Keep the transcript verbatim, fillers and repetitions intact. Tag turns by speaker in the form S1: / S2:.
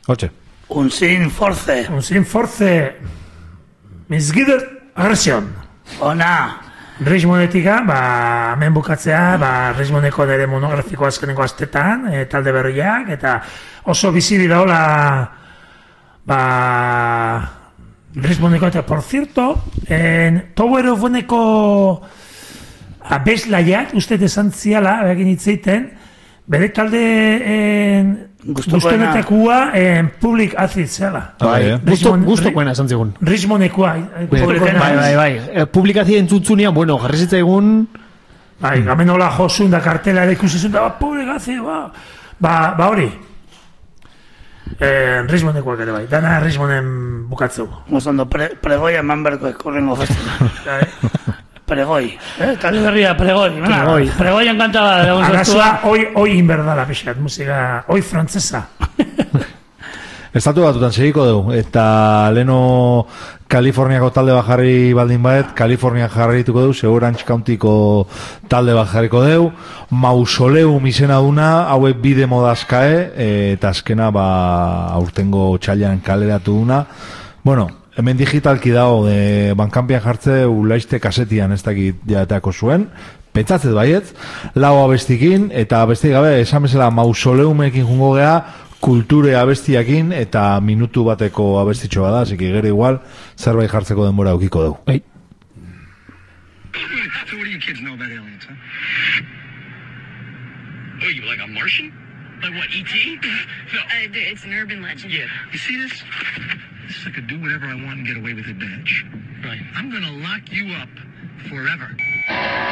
S1: Hotxe.
S2: Un sin force.
S3: Un sin force. Mizgider agresión.
S2: Ona.
S3: Richmondetika, ba, hemen bukatzea, ba, Richmondeko nire monografiko azkeneko astetan, e, talde berriak, eta oso bizi dira hola, ba, Richmondeko, eta, por cierto, en, Towerofeneko abeslaiak, uste esan ziala, egin hitzeiten, bere talde en, guztonetakua publik azitzela.
S4: Guztokoena esan zigun.
S3: Richmondekua.
S4: Bai, bai, bai. Publikazia entzutzunean, bueno, jarri zitzaigun...
S3: Bai, gamen hola josun da kartela ere ikusizun da, publikazia, ba, ba hori. Richmondekoak ere bai, dana Richmonden bukatzeu.
S2: Mozondo, pregoi eman berko eskorrengo festival. Pregoi, eh? Talde berria, pregoi. Pregoi. Pregoi encantaba.
S3: Arasua, hoi, hoi inberdala pixat, musika, hoi frantzesa.
S1: Estatu batutan segiko dugu, eta leno Kaliforniako talde bat jarri baldin baet, Kalifornia jarrituko dugu, Orange Countyko talde bat jarriko dugu, Mausoleum izena duna, hauek bide modazkae, eta azkena ba aurtengo txailan kaleratu duna. Bueno, hemen digitalki dago, de bankampian jartze ulaiste kasetian ez dakit jateako zuen, pentsatzet baiet, lau abestikin, eta abesti gabe, esan bezala Mausoleumekin jungo gea, kulture abestiakin, eta minutu bateko abestitxo bada, así que gero igual, zerbait jartzeko denbora eukiko dugu.
S4: Bai.
S5: So what do you kids know about aliens, huh? Oh, you like a Martian? Like what, E T? No.
S6: Uh, it's an urban legend.
S5: Yeah. You see this? This is like a do whatever I want and get away with it badge. Right. I'm gonna lock you up forever.